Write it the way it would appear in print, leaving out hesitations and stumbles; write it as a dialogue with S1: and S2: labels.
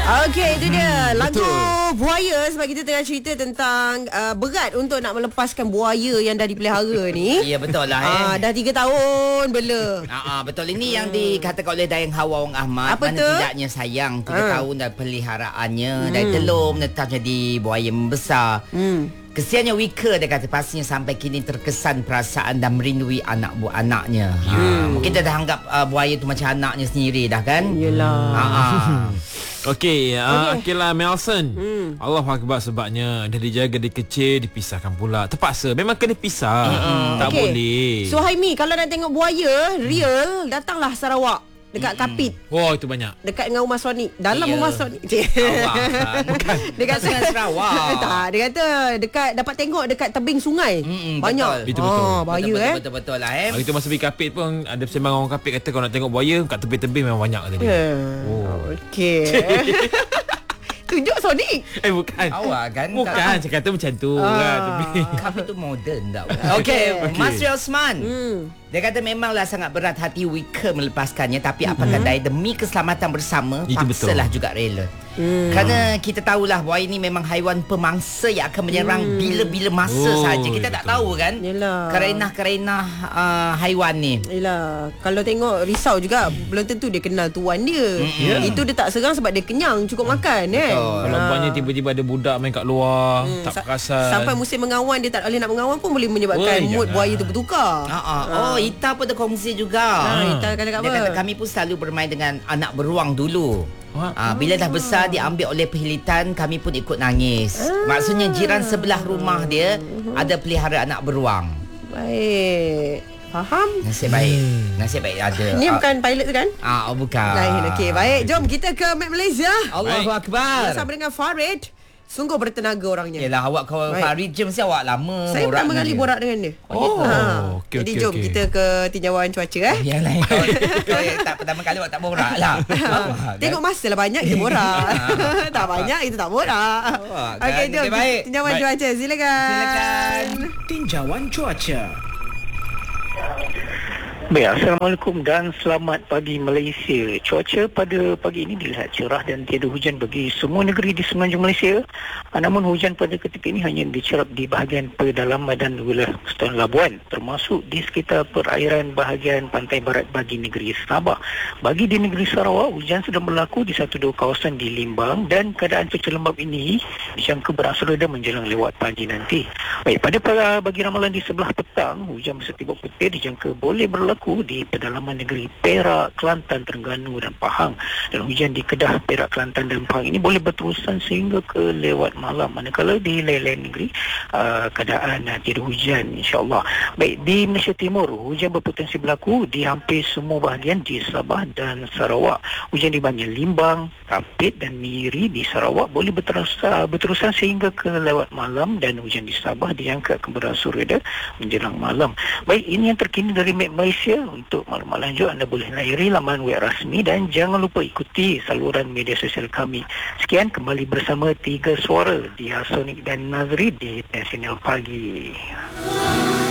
S1: Okey, itu dia lagu
S2: Betul.
S1: Buaya. Sebab kita tengah cerita tentang berat untuk nak melepaskan buaya yang dah dipelihara ni.
S3: Ya, betul lah.
S1: Dah 3 tahun bela.
S3: Betul. Ini yang dikatakan oleh Dayang Hawa Wong Ahmad.
S1: Apa
S3: mana
S1: tu?
S3: tidaknya sayang 3 tahun dah peliharaannya. Dari telur menetap jadi buaya membesar. Kesiannya Wika, dia kata pastinya sampai kini terkesan perasaan dan merindui anak buah anaknya. Mungkin dia dah anggap buaya tu macam anaknya sendiri dah kan.
S1: Yelah.
S2: Okey, Akila Melson. Allahu Akbar, sebabnya dah dijaga dari kecil, dipisahkan pula. Terpaksa, memang kena pisah. Tak boleh.
S1: So Haimi, kalau nak tengok buaya real, datanglah Sarawak. Dekat Kapit.
S2: Oh, itu banyak.
S1: Dekat dengan rumah Sonic. Dalam
S3: Ya.
S1: rumah Sonic.
S3: Bukan.
S1: Dekat
S3: Sungai Sarawak.
S1: Tak, dia kata dekat dapat tengok dekat tebing sungai. Banyak.
S2: Itu betul.
S1: Bahaya
S3: Betul lah.
S2: Hari tu masa pergi Kapit pun ada sembang orang Kapit kata kalau nak tengok buaya kat tebing-tebing memang banyak tadi.
S1: Okey. Tunjuk Sonic.
S2: Bukan.
S3: Awak kan.
S2: Bukan, cakap tu macam tu kan.
S3: Kami tu moden tak. Okey, Mas Osman. Dia kata memanglah sangat berat hati Wika melepaskannya, tapi apakah daya demi keselamatan bersama,
S2: Itu
S3: paksalah
S2: betul.
S3: juga rela. Kerana kita tahulah buaya ni memang haiwan pemangsa yang akan menyerang bila-bila masa saja. Kita tak
S2: betul.
S3: tahu kan.
S1: Yelah.
S3: Kerenah-kerenah haiwan ni.
S1: Yelah, kalau tengok risau juga, belum tentu dia kenal tuan dia. Itu dia tak serang sebab dia kenyang, cukup makan kan.
S2: Kalau buatnya tiba-tiba ada budak main kat luar, tak perasan.
S1: Sampai musim mengawan dia tak boleh nak mengawan pun boleh menyebabkan mood
S2: jangan.
S1: buaya tu bertukar.
S3: Oh, Ita pun ada kongsi juga.
S1: Ita kata apa?
S3: Dia kata kami pun selalu bermain dengan anak beruang dulu. Bila dah besar diambil oleh perhilitan, kami pun ikut nangis. Maksudnya jiran sebelah rumah dia ada pelihara anak beruang.
S1: Baik. Faham?
S3: Nasib baik. Nasib baik ada.
S1: Ni bukan pilot tu kan?
S3: Bukan.
S1: Lain. Okey, baik. Jom kita ke Map Malaysia.
S3: Allahu Akbar.
S1: Bersama dengan Farid. Sungguh bertenaga orangnya.
S3: Yelah, awak kawan
S1: Baik.
S3: Farid je mesti awak lama
S1: Saya
S3: borak
S1: pertama
S3: dengan
S1: kali
S3: dia.
S1: borak dengan dia.
S2: Okey,
S1: Jadi
S2: okey,
S1: jom
S2: okey.
S1: kita ke tinjauan cuaca
S3: Yang lain tak pertama kali awak tak borak lah.
S1: Tengok masa lah, banyak kita borak. Tak banyak kita tak borak.
S3: Kan?
S1: Okey, jom
S3: Okey, baik.
S1: tinjauan
S2: Baik.
S1: cuaca. Silakan.
S4: Tinjauan cuaca.
S5: Baik, Assalamualaikum dan selamat pagi Malaysia. Cuaca pada pagi ini dilihat cerah dan tiada hujan bagi semua negeri di semenanjung Malaysia. Namun hujan pada ketika ini hanya dicerap di bahagian pedalaman dan wilayah Sultan Labuan, termasuk di sekitar perairan bahagian pantai barat bagi negeri Sabah. Bagi di negeri Sarawak, hujan sedang berlaku di 1-2 kawasan di Limbang dan keadaan cuaca lembap ini dijangka berangsur reda menjelang lewat pagi nanti. Baik, pada bagi ramalan di sebelah petang, hujan bersetibuk petir dijangka boleh berlaku di pedalaman negeri Perak, Kelantan, Terengganu dan Pahang. Dan hujan di Kedah, Perak, Kelantan dan Pahang ini boleh berterusan sehingga ke lewat malam. Manakala di lain-lain negeri keadaan tiada hujan, insya-Allah. Baik, di Malaysia Timur hujan berpotensi berlaku di hampir semua bahagian di Sabah dan Sarawak. Hujan di bahagian Limbang, Kapit dan Miri di Sarawak boleh berterusan sehingga ke lewat malam, dan hujan di Sabah diangkat ke berangsur reda menjelang malam. Baik, ini yang terkini dari Map Malaysia. Untuk maklumat lanjut anda boleh layari laman web rasmi dan jangan lupa ikuti saluran media sosial kami. Sekian, kembali bersama Tiga Suara di Sonic dan Nazri di Nasional Pagi.